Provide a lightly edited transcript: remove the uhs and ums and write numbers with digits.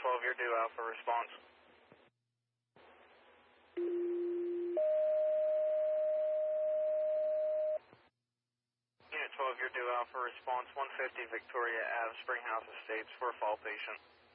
12, you're due Alpha response. Unit 12, you're due Alpha response, 150 Victoria Ave, Springhouse Estates for a fall patient.